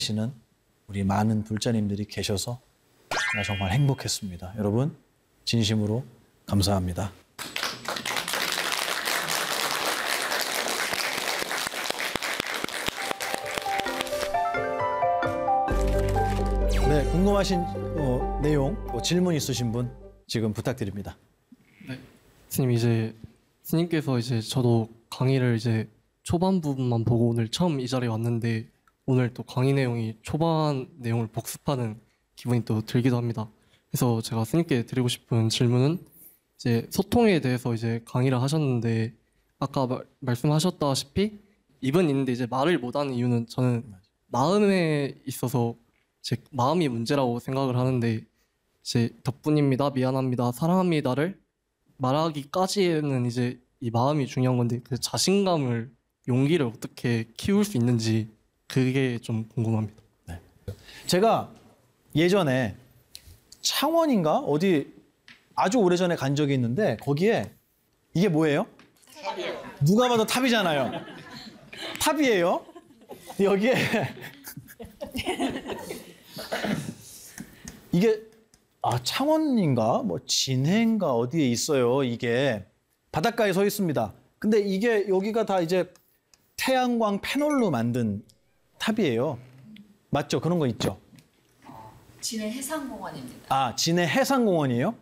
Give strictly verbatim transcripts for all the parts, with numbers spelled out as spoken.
계시는 우리 많은 불자님들이 계셔서 제가 정말 행복했습니다. 여러분 진심으로 감사합니다. 네, 궁금하신 어, 내용, 뭐 질문 있으신 분 지금 부탁드립니다. 네, 스님 이제 스님께서 이제 저도 강의를 이제 초반 부분만 보고 오늘 처음 이 자리에 왔는데 오늘 또 강의 내용이 초반 내용을 복습하는 기분이 또 들기도 합니다. 그래서 제가 스님께 드리고 싶은 질문은 이제 소통에 대해서 이제 강의를 하셨는데 아까 말, 말씀하셨다시피 입은 있는데 이제 말을 못하는 이유는 저는 마음에 있어서 제 마음이 문제라고 생각을 하는데 이제 덕분입니다, 미안합니다, 사랑합니다를 말하기까지는 이제 이 마음이 중요한 건데 그 자신감을 용기를 어떻게 키울 수 있는지 그게 좀 궁금합니다. 네. 제가 예전에 창원인가 어디 아주 오래전에 간 적이 있는데 거기에 이게 뭐예요? 탑이요. 누가 봐도 탑이잖아요. 탑이에요. 여기에 이게 아 창원인가 뭐 진해인가 어디에 있어요. 이게 바닷가에 서 있습니다. 근데 이게 여기가 다 이제 태양광 패널로 만든 탑이에요. 맞죠? 그런 거 있죠? 어, 진해 해상공원입니다. 아, 진해 해상공원이에요?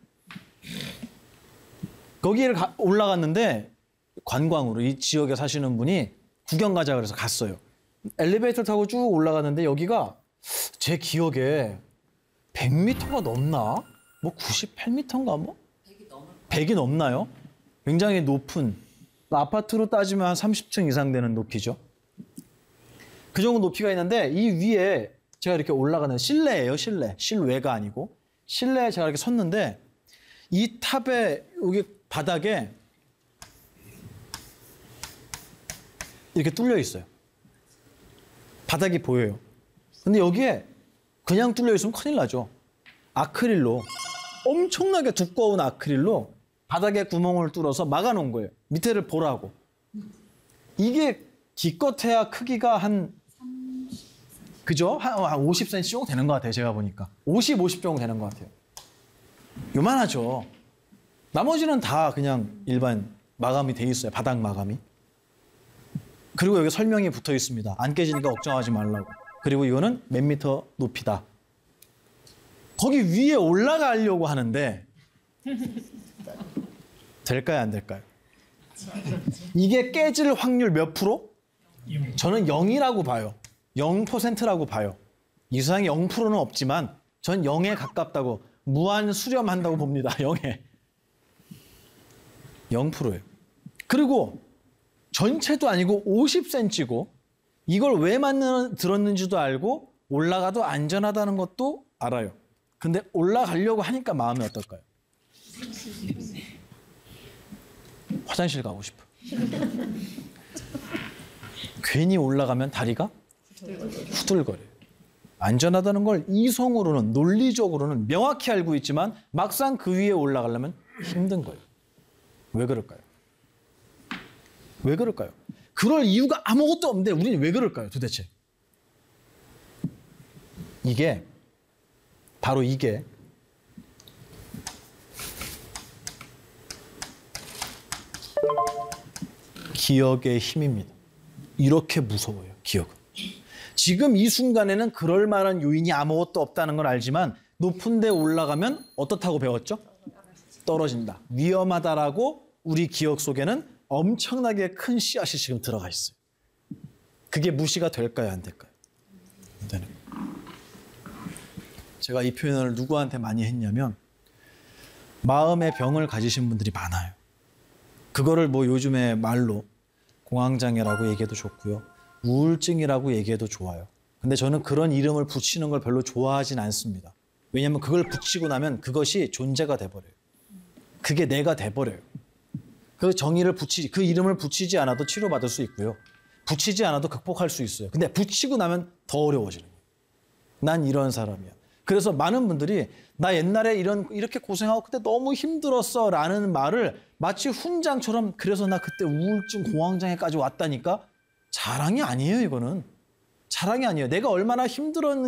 거기를 가, 올라갔는데 관광으로 이 지역에 사시는 분이 구경 가자 그래서 갔어요. 엘리베이터 타고 쭉 올라갔는데 여기가 제 기억에 백 미터가 넘나? 뭐 구십팔 미터인가 뭐? 백이 넘을 백이 넘나요? 굉장히 높은 아파트로 따지면 한 삼십 층 이상 되는 높이죠. 그 정도 높이가 있는데 이 위에 제가 이렇게 올라가는 실내예요, 실내. 실외가 아니고 실내에 제가 이렇게 섰는데 이 탑에 여기 바닥에 이렇게 뚫려 있어요. 바닥이 보여요. 근데 여기에 그냥 뚫려 있으면 큰일 나죠. 아크릴로 엄청나게 두꺼운 아크릴로 바닥에 구멍을 뚫어서 막아놓은 거예요. 밑에를 보라고. 이게 기껏해야 크기가 한 그죠? 한, 한 오십 센티미터 정도 되는 것 같아요. 제가 보니까. 오십, 오십 정도 되는 것 같아요. 요만하죠. 나머지는 다 그냥 일반 마감이 돼 있어요. 바닥 마감이. 그리고 여기 설명이 붙어 있습니다. 안 깨지니까 걱정하지 말라고. 그리고 이거는 몇 미터 높이다. 거기 위에 올라가려고 하는데 될까요? 안 될까요? 이게 깨질 확률 몇 프로? 저는 영이라고 봐요. 영 퍼센트라고 봐요. 이 세상에 영 퍼센트는 없지만 전 영에 가깝다고 무한 수렴한다고 봅니다. 영에. 영 퍼센트예요. 그리고 전체도 아니고 오십 센티미터고 이걸 왜 만드는, 들었는지도 알고 올라가도 안전하다는 것도 알아요. 근데 올라가려고 하니까 마음이 어떨까요? 화장실 가고 싶어. 괜히 올라가면 다리가 후들거려요. 안전하다는 걸 이성으로는 논리적으로는 명확히 알고 있지만 막상 그 위에 올라가려면 힘든 거예요. 왜 그럴까요? 왜 그럴까요? 그럴 이유가 아무것도 없는데 우리는 왜 그럴까요, 도대체? 이게 바로 이게 기억의 힘입니다. 이렇게 무서워요, 기억은. 지금 이 순간에는 그럴 만한 요인이 아무것도 없다는 걸 알지만 높은 데 올라가면 어떻다고 배웠죠? 떨어진다. 위험하다라고 우리 기억 속에는 엄청나게 큰 씨앗이 지금 들어가 있어요. 그게 무시가 될까요, 안 될까요? 안 되는 거예요. 제가 이 표현을 누구한테 많이 했냐면 마음의 병을 가지신 분들이 많아요. 그거를 뭐 요즘에 말로 공황장애라고 얘기해도 좋고요. 우울증이라고 얘기해도 좋아요. 근데 저는 그런 이름을 붙이는 걸 별로 좋아하진 않습니다. 왜냐하면 그걸 붙이고 나면 그것이 존재가 돼버려요. 그게 내가 돼버려요. 그 정의를 붙이지, 그 이름을 붙이지 않아도 치료받을 수 있고요. 붙이지 않아도 극복할 수 있어요. 근데 붙이고 나면 더 어려워지는 거예요. 난 이런 사람이야. 그래서 많은 분들이 나 옛날에 이런 이렇게 고생하고 그때 너무 힘들었어 라는 말을 마치 훈장처럼 그래서 나 그때 우울증 공황장애까지 왔다니까 자랑이 아니에요. 이거는 자랑이 아니에요. 내가 얼마나 힘들었는지